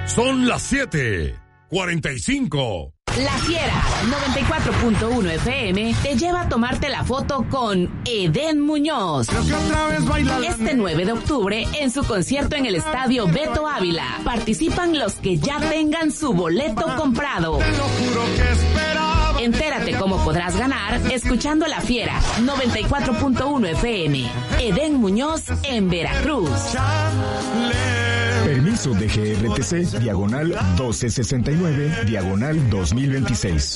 Son las 7:45. La Fiera 94.1 FM te lleva a tomarte la foto con Edén Muñoz. Este 9 de octubre en su concierto en el Estadio Beto Ávila. Participan los que ya tengan su boleto comprado. Entérate cómo podrás ganar escuchando La Fiera 94.1 FM. Edén Muñoz en Veracruz. Permiso de GRTC, diagonal 1269, diagonal 2026.